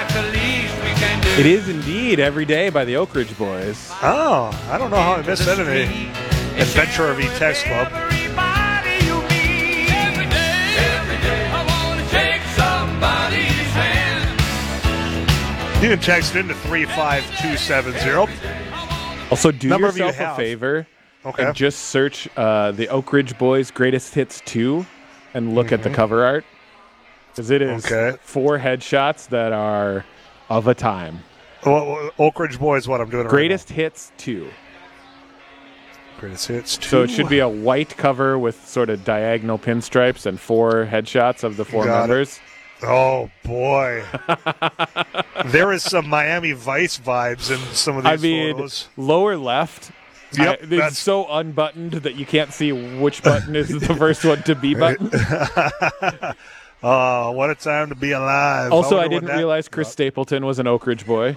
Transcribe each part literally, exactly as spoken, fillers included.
It is indeed Every Day by the Oak Ridge Boys. Oh, I don't know how I missed that in the Adventure R V Text Club. You can text into three five two seven zero. Also, do Number of you yourself a have. favor Okay. and just search uh, the Oak Ridge Boys Greatest Hits two and look Mm-hmm. at the cover art. Because it is Okay. four headshots that are of a time. Well, well, Oak Ridge Boys, what I'm doing Greatest Hits two. right now. Greatest Hits two. So it should be a white cover with sort of diagonal pinstripes and four headshots of the four Got it. members. Oh, boy. There is some Miami Vice vibes in some of these I mean, photos. lower left. Yep, I- it's that's- so unbuttoned that you can't see which button is the first one to be buttoned. Oh, what a time to be alive. Also, I, wonder what didn't that- realize Chris Stapleton was an Oak Ridge boy.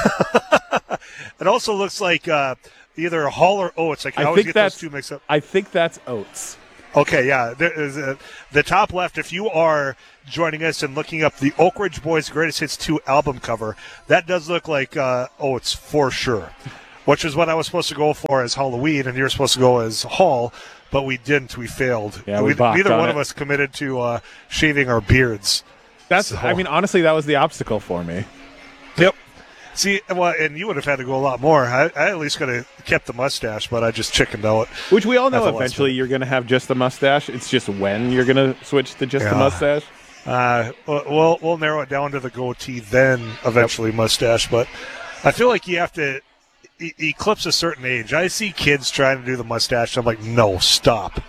It also looks like uh, either Hall or Oates. I can I always think get those that's two mixed up. I think that's Oates. Okay, yeah. There is a, the top left, if you are joining us and looking up the Oak Ridge Boys Greatest Hits two album cover, that does look like uh, Oates for sure, which is what I was supposed to go for as Halloween, and you were supposed to go as Hall, but we didn't. We failed. Yeah, we balked neither on one it. of us committed to uh, shaving our beards. That's. So- I mean, honestly, that was the obstacle for me. Yep. See, well, and you would have had to go a lot more. I, I at least could have kept the mustache, but I just chickened out. Which we all know That's a lot eventually of you're going to have just the mustache. It's just when you're going to switch to just the Yeah. mustache. Uh, we'll we'll narrow it down to the goatee, then eventually mustache. But I feel like you have to e- eclipse a certain age. I see kids trying to do the mustache. I'm like, no, stop.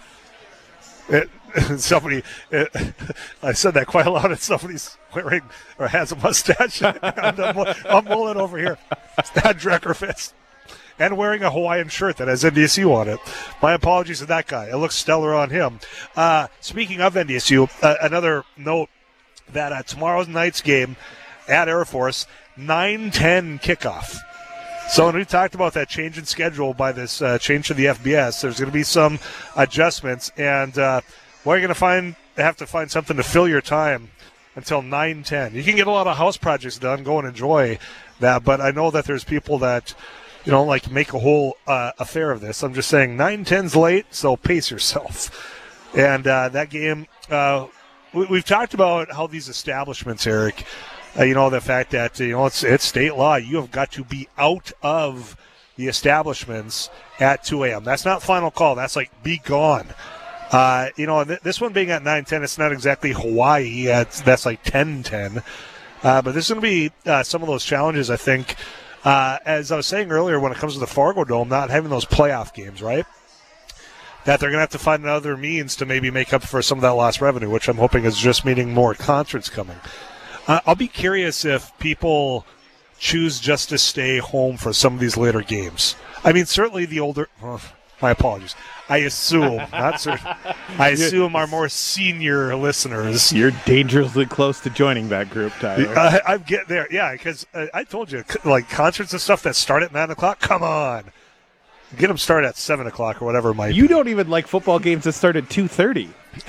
It, somebody, it, I said that quite a lot. And somebody's wearing or has a mustache. and I'm, I'm mulling over here. That Dreckerfest. And wearing a Hawaiian shirt that has N D S U on it. My apologies to that guy. It looks stellar on him. Uh, speaking of N D S U, uh, another note that uh, tomorrow night's game at Air Force, nine ten kickoff. So when we talked about that change in schedule by this uh, change to the F B S, there's going to be some adjustments. And uh, well, you're going to find have to find something to fill your time until nine ten. You can get a lot of house projects done. Go and enjoy that. But I know that there's people that you know, like make a whole uh, affair of this. I'm just saying nine ten's late, so pace yourself. And uh, that game, uh, we, we've talked about how these establishments, Eric, uh, you know, the fact that, you know, it's, it's state law. You have got to be out of the establishments at two a.m. That's not final call. That's like be gone. Uh, you know, th- this one being at nine ten, it's not exactly Hawaii. It's, that's like ten ten. Uh, but this is going to be uh, some of those challenges, I think. Uh, as I was saying earlier, when it comes to the Fargo Dome, not having those playoff games, right? That they're going to have to find other means to maybe make up for some of that lost revenue, which I'm hoping is just meaning more concerts coming. Uh, I'll be curious if people choose just to stay home for some of these later games. I mean, certainly the older... Oh, my apologies. I assume, not certain. I assume our more senior listeners. You're dangerously close to joining that group, Tyler. Uh, I'm getting there, yeah, because uh, I told you, c- like concerts and stuff that start at nine o'clock. Come on, get them started at seven o'clock or whatever it might. You don't even like football games that start at two thirty.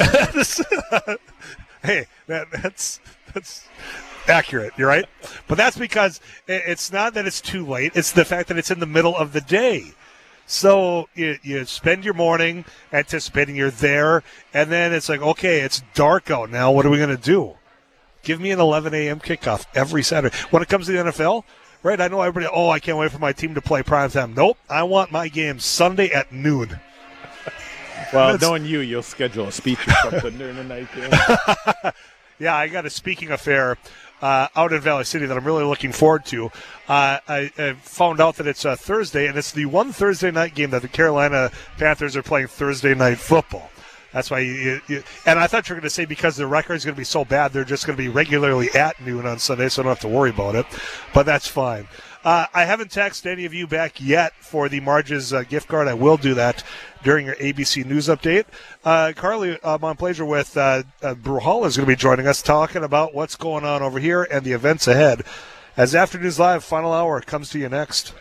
Hey, that, that's that's accurate. You're right, but that's because it- it's not that it's too late. It's the fact that it's in the middle of the day. So you, you spend your morning anticipating you're there, and then it's like, okay, it's dark out now. What are we going to do? Give me an eleven a.m. kickoff every Saturday. When it comes to the N F L, right, I know everybody, oh, I can't wait for my team to play primetime. Nope, I want my game Sunday at noon. Well, That's- knowing you, you'll schedule a speech or something during the night game. Yeah, I got a speaking affair uh, out in Valley City that I'm really looking forward to. Uh, I, I found out that it's a Thursday, and it's the one Thursday night game that the Carolina Panthers are playing Thursday night football. That's why you, you, you and I thought you were going to say because the record is going to be so bad, they're just going to be regularly at noon on Sunday, so I don't have to worry about it. But that's fine. Uh, I haven't texted any of you back yet for the Marge's uh, gift card. I will do that during your A B C News update. Uh, Carly uh, Montplaisir with uh, uh, Bruhall is going to be joining us talking about what's going on over here and the events ahead. As Afternoons Live Final Hour comes to you next.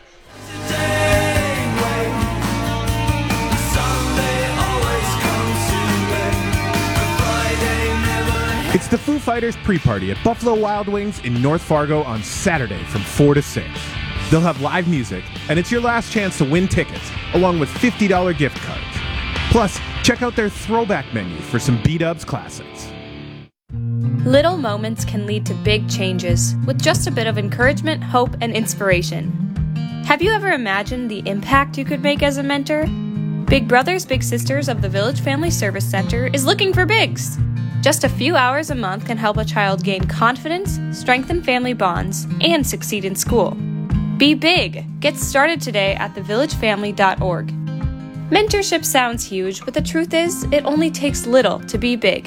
It's the Foo Fighters pre-party at Buffalo Wild Wings in North Fargo on Saturday from four to six. They'll have live music, and it's your last chance to win tickets, along with fifty dollars gift cards. Plus, check out their throwback menu for some B-Dubs classics. Little moments can lead to big changes, with just a bit of encouragement, hope, and inspiration. Have you ever imagined the impact you could make as a mentor? Big Brothers Big Sisters of the Village Family Service Center is looking for bigs. Just a few hours a month can help a child gain confidence, strengthen family bonds, and succeed in school. Be big! Get started today at the village family dot org. Mentorship sounds huge, but the truth is, it only takes little to be big.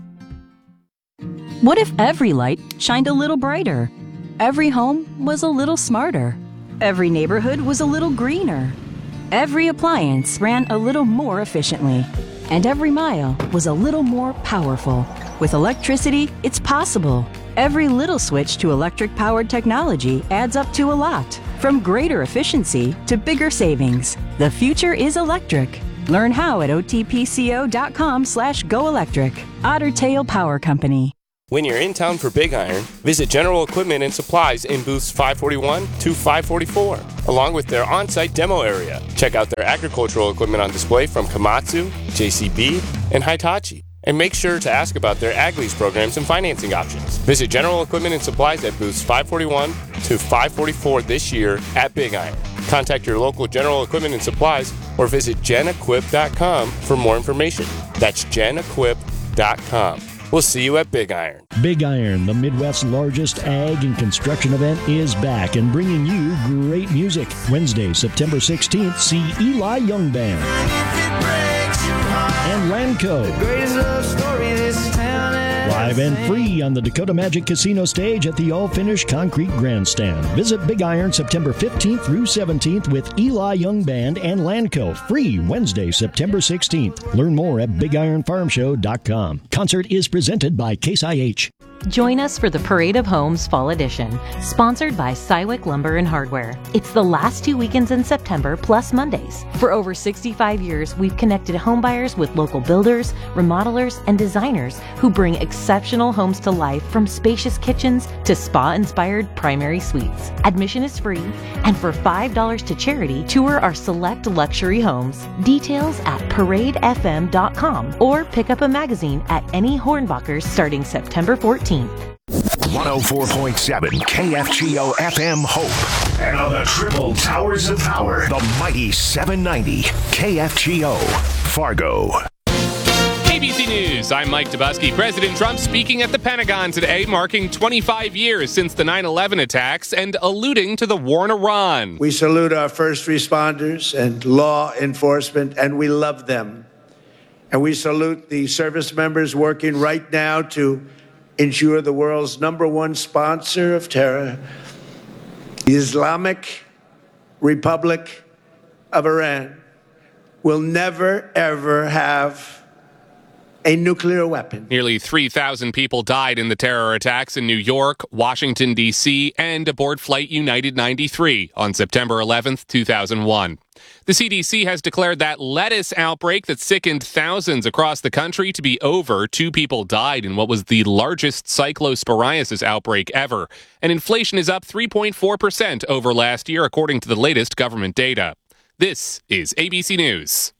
What if every light shined a little brighter? Every home was a little smarter. Every neighborhood was a little greener. Every appliance ran a little more efficiently. And every mile was a little more powerful. With electricity, it's possible. Every little switch to electric-powered technology adds up to a lot. From greater efficiency to bigger savings. The future is electric. Learn how at otpco.com slash go electric. Otter Tail Power Company. When you're in town for Big Iron, visit General Equipment and Supplies in booths five forty-one to five forty-four, along with their on-site demo area. Check out their agricultural equipment on display from Komatsu, J C B, and Hitachi. And make sure to ask about their Ag Lease programs and financing options. Visit General Equipment and Supplies at booths five forty-one to five forty-four this year at Big Iron. Contact your local General Equipment and Supplies or visit gen equip dot com for more information. That's gen equip dot com. We'll see you at Big Iron. Big Iron, the Midwest's largest ag and construction event, is back and bringing you great music. Wednesday, September sixteenth, see Eli Young Band and Lanco. Live and free on the Dakota Magic Casino stage at the all-finished concrete grandstand. Visit Big Iron September fifteenth through seventeenth with Eli Young Band and Lanco. Free Wednesday, September sixteenth. Learn more at big iron farm show dot com. Concert is presented by Case I H. Join us for the Parade of Homes Fall Edition, sponsored by Cywick Lumber and Hardware. It's the last two weekends in September, plus Mondays. For over sixty-five years, we've connected homebuyers with local builders, remodelers, and designers who bring exceptional homes to life, from spacious kitchens to spa-inspired primary suites. Admission is free, and for five dollars to charity, tour our select luxury homes. Details at parade f m dot com or pick up a magazine at any Hornbachers starting September fourteenth. one oh four point seven K F G O F M Hope. And on the triple towers of power, the mighty seven ninety K F G O Fargo. A B C News, I'm Mike Dubusky. President Trump speaking at the Pentagon today, marking twenty-five years since the nine eleven attacks and alluding to the war in Iran. We salute our first responders and law enforcement, and we love them. And we salute the service members working right now to ensure the world's number one sponsor of terror, the Islamic Republic of Iran, will never, ever have a nuclear weapon. Nearly three thousand people died in the terror attacks in New York, Washington, D C, and aboard Flight United ninety-three on September eleventh, two thousand one. The C D C has declared that lettuce outbreak that sickened thousands across the country to be over. Two people died in what was the largest cyclosporiasis outbreak ever. And inflation is up three point four percent over last year, according to the latest government data. This is A B C News.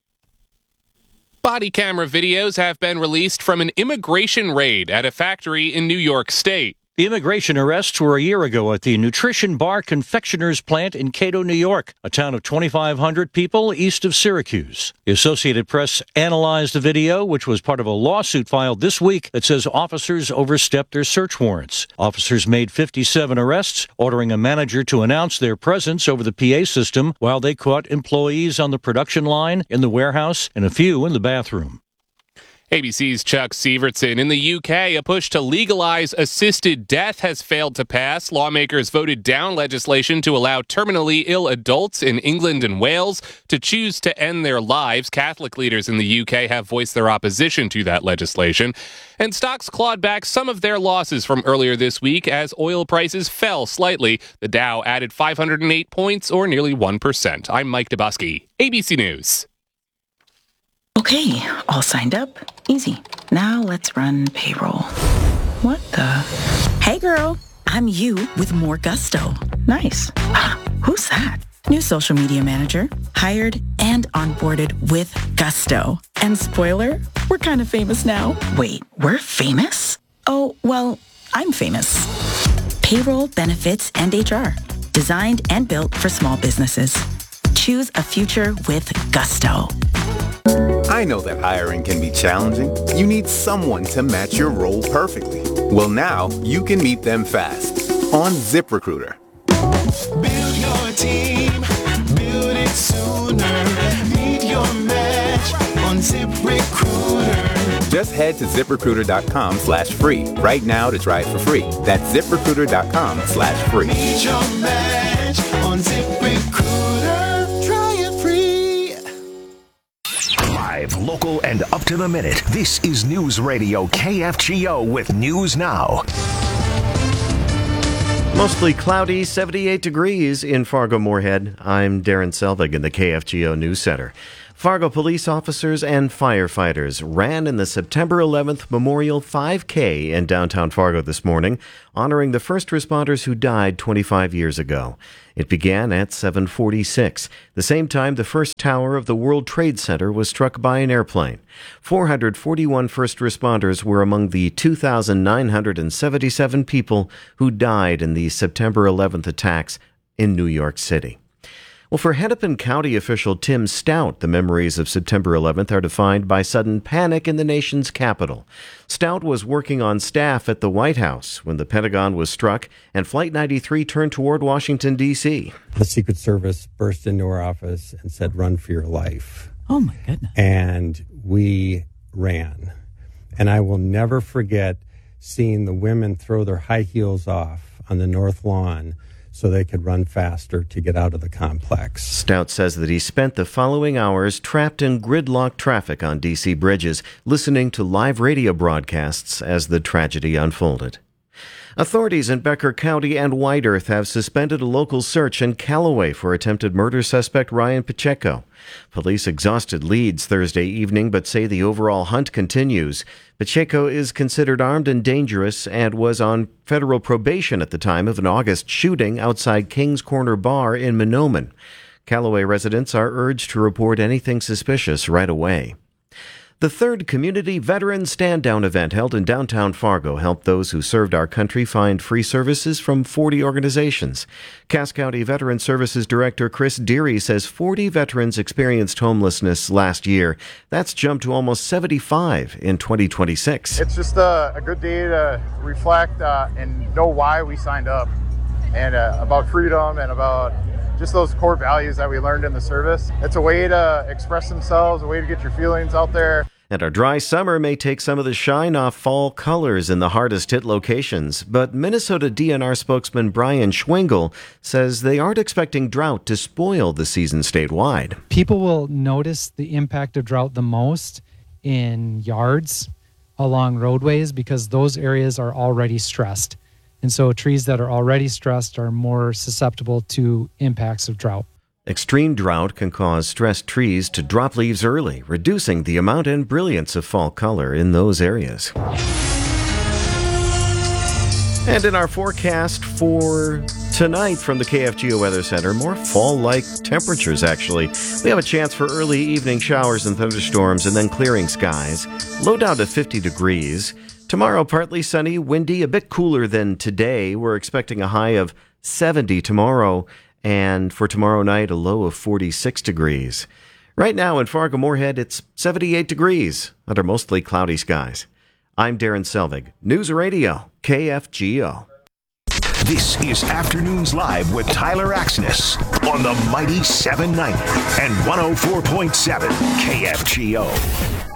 Body camera videos have been released from an immigration raid at a factory in New York State. The immigration arrests were a year ago at the Nutrition Bar Confectioners plant in Cato, New York, a town of twenty-five hundred people east of Syracuse. The Associated Press analyzed the video, which was part of a lawsuit filed this week that says officers overstepped their search warrants. Officers made fifty-seven arrests, ordering a manager to announce their presence over the P A system while they caught employees on the production line, in the warehouse, and a few in the bathroom. A B C's Chuck Sievertson. In the U K, a push to legalize assisted death has failed to pass. Lawmakers voted down legislation to allow terminally ill adults in England and Wales to choose to end their lives. Catholic leaders in the U K have voiced their opposition to that legislation. And stocks clawed back some of their losses from earlier this week as oil prices fell slightly. The Dow added five hundred eight points, or nearly one percent. I'm Mike Dubusky, A B C News. Okay, all signed up. Easy. Now let's run payroll. What the? Hey girl, I'm you with more gusto. Nice. Who's that? New social media manager, hired and onboarded with gusto. And spoiler, we're kind of famous now. Wait, we're famous? Oh, well, I'm famous. Payroll, benefits, and H R. Designed and built for small businesses. Choose a future with gusto. I know that hiring can be challenging. You need someone to match your role perfectly. Well, now you can meet them fast on ZipRecruiter. Build your team, build it sooner. Meet your match on ZipRecruiter. Just head to ZipRecruiter.com slash free right now to try it for free. That's ZipRecruiter.com slash free. Meet your match on ZipRecruiter. Try it free. Live, local, and up to the minute. This is News Radio K F G O with News Now. Mostly cloudy, seventy-eight degrees in Fargo-Moorhead. I'm Darren Selvig in the K F G O News Center. Fargo police officers and firefighters ran in the September eleventh Memorial five K in downtown Fargo this morning, honoring the first responders who died twenty-five years ago. It began at seven forty-six, the same time the first tower of the World Trade Center was struck by an airplane. four hundred forty-one first responders were among the two thousand nine hundred seventy-seven people who died in the September eleventh attacks in New York City. Well, for Hennepin County official Tim Stout, the memories of September eleventh are defined by sudden panic in the nation's capital. Stout was working on staff at the White House when the Pentagon was struck and Flight ninety-three turned toward Washington, D C The Secret Service burst into our office and said, "Run for your life." Oh, my goodness. And we ran. And I will never forget seeing the women throw their high heels off on the north lawn so they could run faster to get out of the complex. Stout says that he spent the following hours trapped in gridlocked traffic on D C bridges, listening to live radio broadcasts as the tragedy unfolded. Authorities in Becker County and White Earth have suspended a local search in Callaway for attempted murder suspect Ryan Pacheco. Police exhausted leads Thursday evening, but say the overall hunt continues. Pacheco is considered armed and dangerous and was on federal probation at the time of an August shooting outside King's Corner Bar in Mahnomen. Callaway residents are urged to report anything suspicious right away. The third Community Veteran Stand-Down event held in downtown Fargo helped those who served our country find free services from forty organizations. Cass County Veteran Services Director Chris Deary says forty veterans experienced homelessness last year. That's jumped to almost seventy-five in twenty twenty-six. It's just a, a good day to reflect uh, and know why we signed up, and uh, about freedom and about just those core values that we learned in the service. It's a way to express themselves, a way to get your feelings out there. And our dry summer may take some of the shine off fall colors in the hardest hit locations, but Minnesota D N R spokesman Brian Schwingle says they aren't expecting drought to spoil the season statewide. People will notice the impact of drought the most in yards along roadways because those areas are already stressed. And so trees that are already stressed are more susceptible to impacts of drought. Extreme drought can cause stressed trees to drop leaves early, reducing the amount and brilliance of fall color in those areas. And in our forecast for tonight from the K F G O Weather Center, more fall-like temperatures, actually. We have a chance for early evening showers and thunderstorms and then clearing skies. Low down to fifty degrees. Tomorrow, partly sunny, windy, a bit cooler than today. We're expecting a high of seventy tomorrow, and for tomorrow night, a low of forty-six degrees. Right now in Fargo-Moorhead, it's seventy-eight degrees under mostly cloudy skies. I'm Darren Selvig, News Radio, K F G O. This is Afternoons Live with Tyler Axness on the Mighty seven ninety and one oh four point seven K F G O.